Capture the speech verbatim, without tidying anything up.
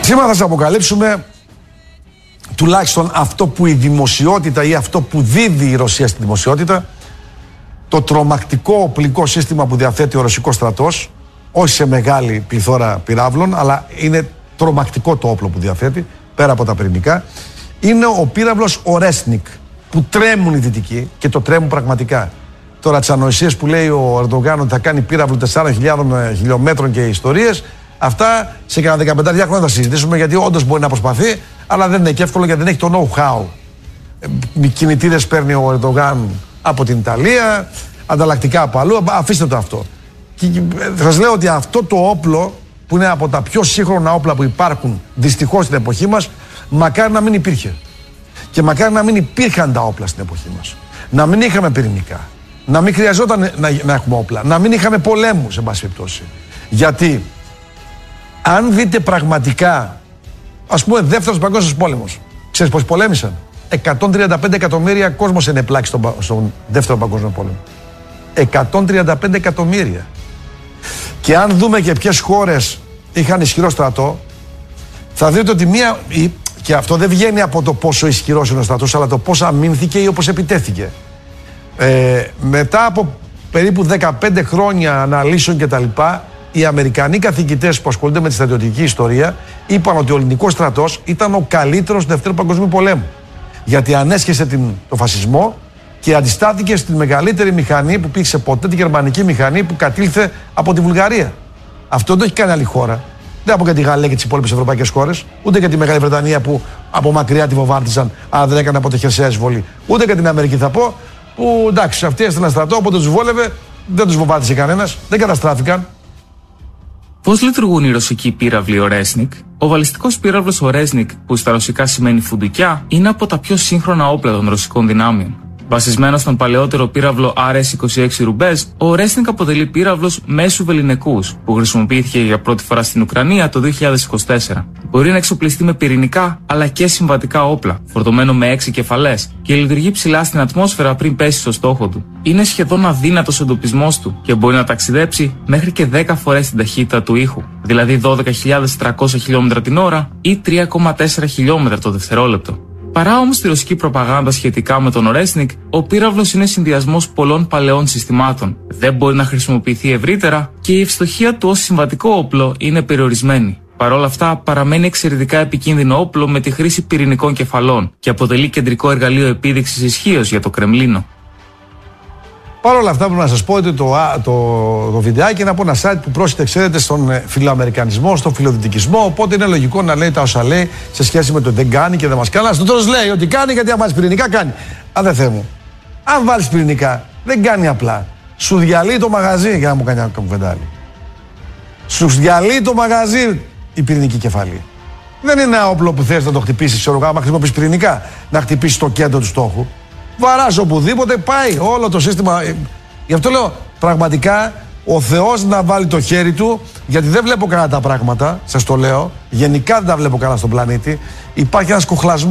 Σήμερα θα σας αποκαλύψουμε τουλάχιστον αυτό που η δημοσιότητα ή αυτό που δίδει η Ρωσία στη δημοσιότητα, το τρομακτικό οπλικό σύστημα που διαθέτει ο ρωσικός στρατός, όχι σε μεγάλη πληθώρα πυράβλων, αλλά είναι τρομακτικό το όπλο που διαθέτει, πέρα από τα πυρηνικά, είναι ο πύραυλος Ορέσνικ, που τρέμουν οι Δυτικοί και το τρέμουν πραγματικά. Τώρα τις ανοησίες που λέει ο Ερντογκάν ότι θα κάνει πύραυλο τεσσάρων χιλιάδων χιλιόμετρων και ιστορίες, αυτά σε κανένα δεκαπέντε χρόνια θα συζητήσουμε, γιατί όντως μπορεί να προσπαθεί, αλλά δεν είναι και εύκολο γιατί δεν έχει το know-how. Ε, κινητήρες παίρνει ο Ερντογκάν από την Ιταλία, ανταλλακτικά από αλλού. Αφήστε το αυτό. Και θα σας λέω ότι αυτό το όπλο, που είναι από τα πιο σύγχρονα όπλα που υπάρχουν δυστυχώς στην εποχή μας, μακάρι να μην υπήρχε. Και μακάρι να μην υπήρχαν τα όπλα στην εποχή μας. Να μην είχαμε πυρηνικά. Να μην χρειαζόταν να, να έχουμε όπλα. Να μην είχαμε πολέμους, εν πάση περιπτώσει. Γιατί αν δείτε πραγματικά, ας πούμε, δεύτερος παγκόσμιος πόλεμος, ξέρεις πώς πολέμησαν? εκατόν τριάντα πέντε εκατομμύρια κόσμος είναι πλάκη στον, στον δεύτερο παγκόσμιο πόλεμο. εκατόν τριάντα πέντε εκατομμύρια. Και αν δούμε και ποιες χώρες είχαν ισχυρό στρατό, θα δείτε ότι μία. Και αυτό δεν βγαίνει από το πόσο ισχυρός είναι ο στρατός, αλλά το πώς αμήνθηκε ή όπως επιτέθηκε. Ε, μετά από περίπου δεκαπέντε χρόνια αναλύσεων κτλ., οι Αμερικανοί καθηγητές που ασχολούνται με τη στρατιωτική ιστορία είπαν ότι ο ελληνικός στρατός ήταν ο καλύτερος του Δευτέρου Παγκοσμίου Πολέμου. Γιατί ανέσχεσε την, το φασισμό και αντιστάθηκε στην μεγαλύτερη μηχανή που πήγε ποτέ, τη γερμανική μηχανή που κατήλθε από τη Βουλγαρία. Αυτό δεν το έχει κάνει άλλη χώρα. Δεν από και τη Γαλλία και τις υπόλοιπες ευρωπαϊκές χώρες, ούτε και τη Μεγάλη Βρετανία που από μακριά τη βομβάρτιζαν, αλλά δεν έκανε ποτέ χερσαία εισβολή. Ούτε και την Αμερική θα πω, που εντάξει, αυτοί έστειλαν στρατό, όποτε τους βόλευε, δεν τους βομβάρτισε κανένας, δεν καταστράφηκαν. Πώς λειτουργούν οι ρωσικοί πύραυλοι Ορέσνικ? Ο βαλιστικός πύραυλος Ορέσνικ, που στα ρωσικά σημαίνει φουντουκιά, είναι από τα πιο σύγχρονα όπλα των ρωσικών δυνάμεων. Βασισμένο στον παλαιότερο πύραυλο αρ ες είκοσι έξι Ρουμπέζ, ο Ορέσνικ αποτελεί πύραυλος μέσου βεληνικούς που χρησιμοποιήθηκε για πρώτη φορά στην Ουκρανία το δύο χιλιάδες είκοσι τέσσερα. Μπορεί να εξοπλιστεί με πυρηνικά αλλά και συμβατικά όπλα, φορτωμένο με έξι κεφαλές, και λειτουργεί ψηλά στην ατμόσφαιρα πριν πέσει στο στόχο του. Είναι σχεδόν αδύνατος ο εντοπισμός του και μπορεί να ταξιδέψει μέχρι και δέκα φορές την ταχύτητα του ήχου, δηλαδή δώδεκα χιλιάδες τριακόσια χιλιόμετρα την ώρα ή τρία κόμμα τέσσερα χιλιόμετρα το δευτερόλεπτο. Παρά όμως τη ρωσική προπαγάνδα σχετικά με τον Ορέσνικ, ο πύραυλος είναι συνδυασμός πολλών παλαιών συστημάτων. Δεν μπορεί να χρησιμοποιηθεί ευρύτερα και η ευστοχία του ως συμβατικό όπλο είναι περιορισμένη. Παρ' όλα αυτά, παραμένει εξαιρετικά επικίνδυνο όπλο με τη χρήση πυρηνικών κεφαλών και αποτελεί κεντρικό εργαλείο επίδειξης ισχύως για το Κρεμλίνο. Παρ' όλα αυτά, πρέπει να σας πω ότι το, το, το βιντεάκι είναι από ένα site που πρόσχεται, ξέρετε, στον φιλοαμερικανισμό, στον φιλοδυτικισμό. Οπότε είναι λογικό να λέει τα όσα λέει σε σχέση με το δεν κάνει και δεν μας κάνει. Αλλά στο τέλος λέει ότι κάνει, γιατί αν βάλεις πυρηνικά κάνει. Αδερφέ μου, αν βάλεις πυρηνικά, δεν κάνει απλά. Σου διαλύει το μαγαζί, για να μου κάνει ένα κουβεντάλι. Σου διαλύει το μαγαζί η πυρηνική κεφαλή. Δεν είναι ένα όπλο που θες να το χτυπήσεις, ξέρω εγώ, άμα χρησιμοποιείς πυρηνικά, να χτυπήσεις το κέντρο του στόχου. Βαράς οπουδήποτε, πάει όλο το σύστημα. Γι' αυτό λέω πραγματικά ο Θεός να βάλει το χέρι του, γιατί δεν βλέπω κανένα τα πράγματα, σας το λέω. Γενικά δεν τα βλέπω κανένα στον πλανήτη. Υπάρχει ένας κοχλασμός.